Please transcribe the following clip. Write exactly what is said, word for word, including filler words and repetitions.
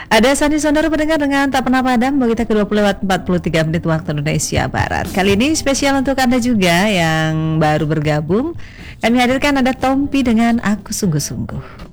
Ada Sandi Sondoro pendengar dengan Tak Pernah Padam bagi kita ke dua puluh lewat empat puluh tiga menit waktu Indonesia Barat. Kali ini spesial untuk Anda juga yang baru bergabung. Kami hadirkan ada Tompi dengan Aku Sungguh-Sungguh.